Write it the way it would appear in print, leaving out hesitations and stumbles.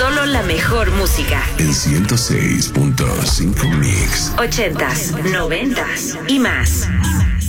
Solo la mejor música. En 106.5 Mix. 80s, 90s y más.